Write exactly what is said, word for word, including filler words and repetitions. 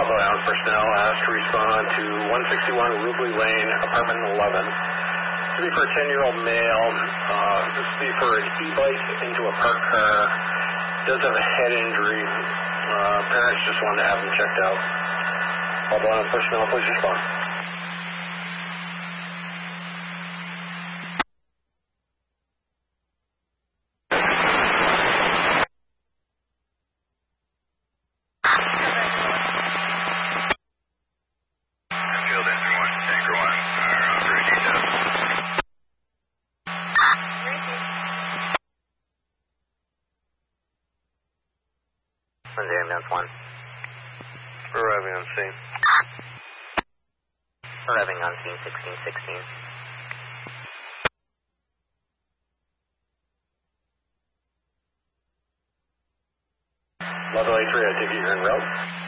Bravo Island personnel asked to respond to one sixty-one Rubley Lane, apartment eleven. This will be for a ten-year-old male. Uh, this will be for an e-bike into a parked car. Does have a head injury. Uh, parents just wanted to have him checked out. Bravo Island personnel, please respond. Ambulance one. Arriving on scene. Arriving on scene sixteen sixteen. Level A three, I take it you're en route.